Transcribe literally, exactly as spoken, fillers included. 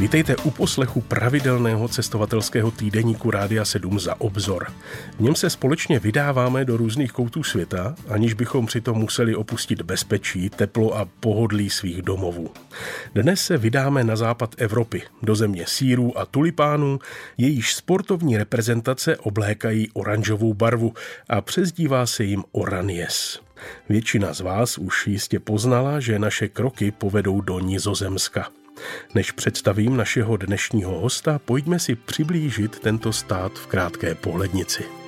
Vítejte u poslechu pravidelného cestovatelského týdeníku Rádia sedm Za obzor. V něm se společně vydáváme do různých koutů světa, aniž bychom přitom museli opustit bezpečí, teplo a pohodlí svých domovů. Dnes se vydáme na západ Evropy, do země sýrů a tulipánů, jejíž sportovní reprezentace oblékají oranžovou barvu a přezdívá se jim Oranies. Většina z vás už jistě poznala, že naše kroky povedou do Nizozemska. Než představím našeho dnešního hosta, pojďme si přiblížit tento stát v krátké pohlednici.